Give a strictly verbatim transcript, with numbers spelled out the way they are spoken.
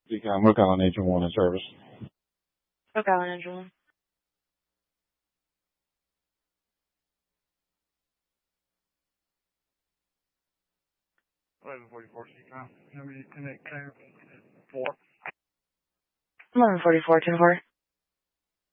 Decom, Rook Island Agent one in service. Rook Island Agent one. eleven forty-four, Decom. How many connect code? Four. eleven forty-four, ten four.